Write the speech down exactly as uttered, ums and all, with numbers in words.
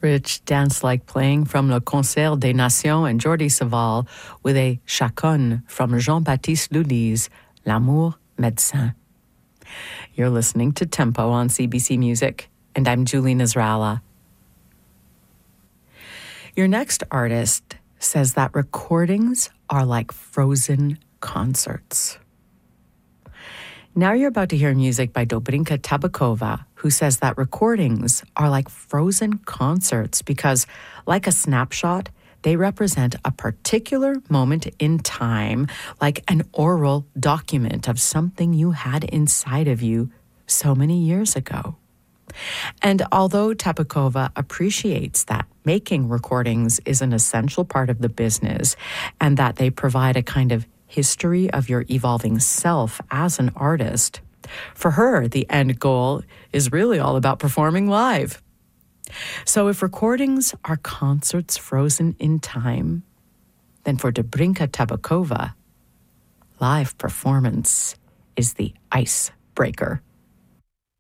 Rich dance-like playing from Le Concert des Nations and Jordi Savall with a chaconne from Jean-Baptiste Lully's L'amour médecin. You're listening to Tempo on C B C Music, and I'm Julie Nasrallah. Your next artist says that recordings are like frozen concerts. Now you're about to hear music by Dobrinka Tabakova, who says that recordings are like frozen concerts because, like a snapshot, they represent a particular moment in time, like an oral document of something you had inside of you so many years ago. And although Tabakova appreciates that making recordings is an essential part of the business and that they provide a kind of history of your evolving self as an artist, for her, the end goal is really all about performing live. So if recordings are concerts frozen in time, then for Dobrinka Tabakova, live performance is the icebreaker.